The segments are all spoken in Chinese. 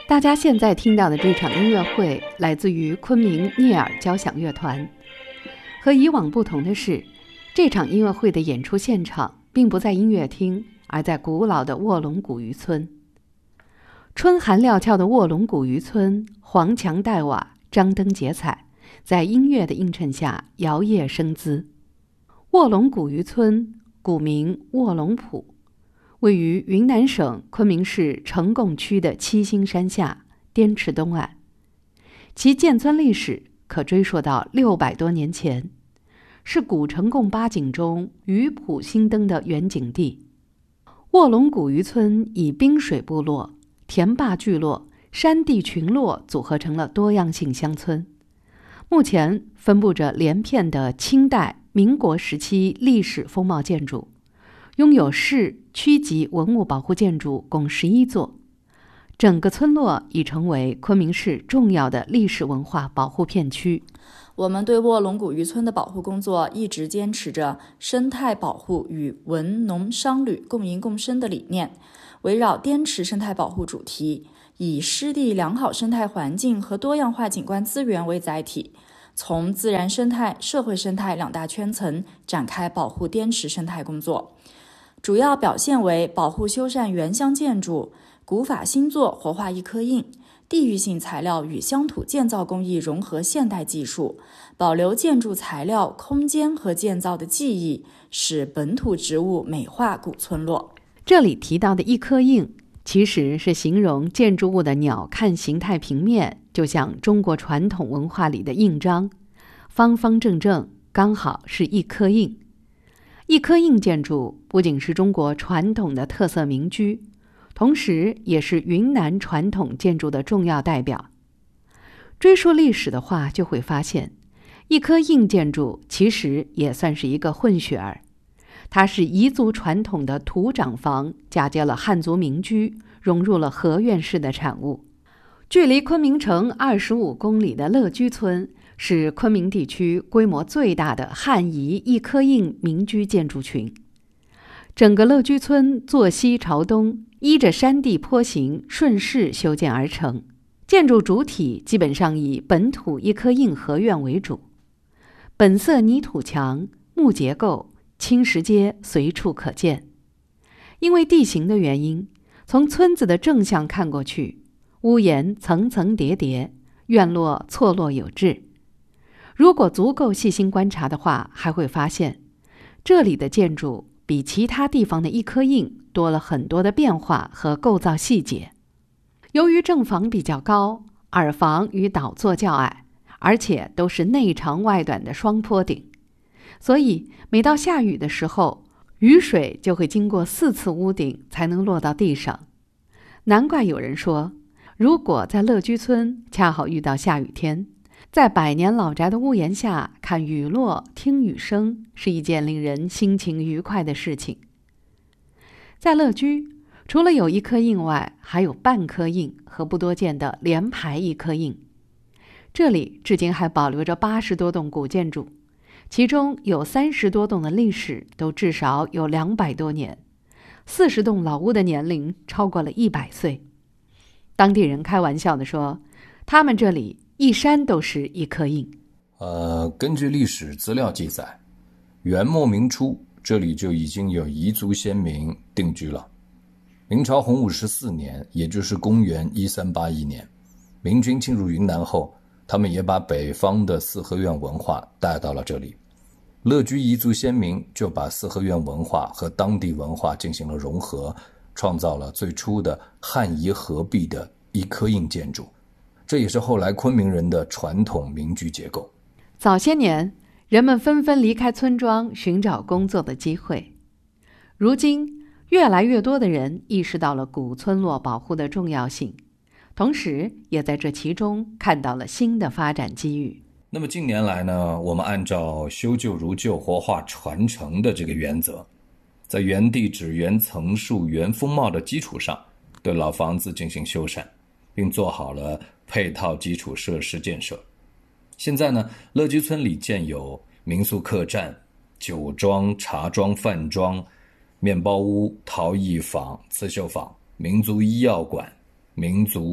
大家现在听到的这场音乐会来自于昆明聂耳交响乐团。和以往不同的是，这场音乐会的演出现场并不在音乐厅，而在古老的卧龙古渔村。春寒料峭的卧龙古渔村，黄墙黛瓦，张灯结彩，在音乐的映衬下摇曳生姿。卧龙古渔村古名卧龙浦，位于云南省昆明市呈贡区的七星山下滇池东岸，其建村历史可追溯到600多年前，是古呈贡八景中渔浦兴登的原景地。卧龙古渔村以滨水部落、田坝聚落、山地群落组合成了多样性乡村，目前分布着连片的清代、民国时期历史风貌建筑，拥有市区级文物保护建筑共11座，整个村落已成为昆明市重要的历史文化保护片区。 我们对卧龙古渔村的保护工作一直坚持着生态保护与文农商旅共赢共生的理念，围绕滇池生态保护主题，以湿地良好生态环境和多样化景观资源为载体，从自然生态、社会生态两大圈层展开保护滇池生态工作。主要表现为保护修缮原乡建筑、古法新作活化一刻印、地域性材料与乡土建造工艺融合现代技术，保留建筑材料、空间和建造的技艺，使本土植物美化古村落。 这里提到的一颗印，其实是形容建筑物的鸟瞰形态平面，就像中国传统文化里的印章，方方正正，刚好是一颗印。一颗印建筑不仅是中国传统的特色民居，同时也是云南传统建筑的重要代表。追溯历史的话，就会发现一颗印建筑其实也算是一个混血儿，它是彝族传统的土长房嫁接了汉族民居，融入了合院式的产物。距离昆明城25公里的乐居村是昆明地区规模最大的汉彝一颗印民居建筑群。整个乐居村坐西朝东，依着山地坡形顺势修建而成，建筑主体基本上以本土一颗印合院为主，本色泥土墙、木结构、青石阶随处可见。因为地形的原因，从村子的正向看过去，屋檐层层叠叠，院落错落有致。如果足够细心观察的话，还会发现这里的建筑比其他地方的一颗印多了很多的变化和构造细节。由于正房比较高，耳房与倒座较矮，而且都是内长外短的双坡顶，所以每到下雨的时候，雨水就会经过4次屋顶才能落到地上。难怪有人说，如果在乐居村恰好遇到下雨天，在百年老宅的屋檐下看雨落、听雨声，是一件令人心情愉快的事情。在乐居，除了有一颗印外，还有半颗印和不多见的连排一颗印。这里至今还保留着80多栋古建筑，其中有30多栋的历史都至少有200多年，40栋老屋的年龄超过了100岁。当地人开玩笑地说，他们这里一山都是一颗印。 根据历史资料记载，元末明初这里就已经有彝族先民定居了。明朝洪武14年，也就是公元1381年，明军进入云南后，他们也把北方的四合院文化带到了这里。乐居彝族先民就把四合院文化和当地文化进行了融合，创造了最初的汉彝合璧的一颗印建筑，这也是后来昆明人的传统民居结构。 早些年，人们纷纷离开村庄寻找工作的机会。如今，越来越多的人意识到了古村落保护的重要性，同时也在这其中看到了新的发展机遇。 那么近年来呢，我们按照修旧如旧、活化传承的这个原则，在原地址、原层数、原风貌的基础上，对老房子进行修缮，并做好了配套基础设施建设。现在呢，乐居村里建有民宿客栈、酒庄、茶庄、饭庄、面包屋、陶艺坊、刺绣坊、民族医药馆、民族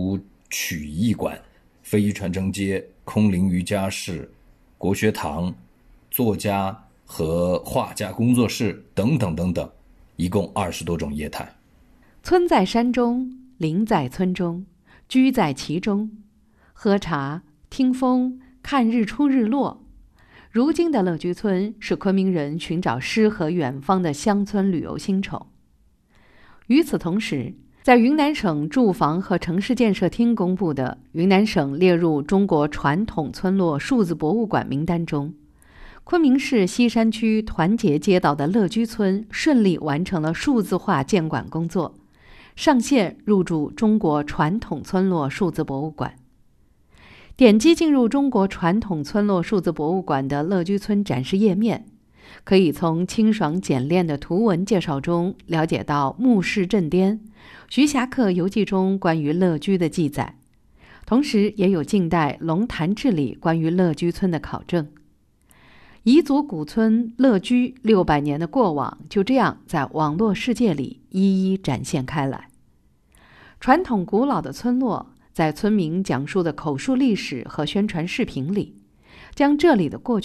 曲艺馆、非遗传承街、空灵瑜伽室、国学堂、作家和画家工作室等等等等，一共20多种业态。 村在山中，林在村中，居在其中，喝茶、听风、看日出日落。如今的乐居村是昆明人寻找诗和远方的乡村旅游新宠。与此同时，在云南省住房和城市建设厅公布的云南省列入中国传统村落数字博物馆名单中，昆明市西山区团结街道的乐居村顺利完成了数字化建馆工作，上线入驻中国传统村落数字博物馆。点击进入中国传统村落数字博物馆的乐居村展示页面，可以从清爽简练的图文介绍中了解到墓室镇颠、徐霞客游记中关于乐居的记载，同时也有近代龙潭志里关于乐居村的考证。彝族古村乐居600年的过往就这样在网络世界里一一展现开来。传统古老的村落在村民讲述的口述历史和宣传视频里，将这里的过去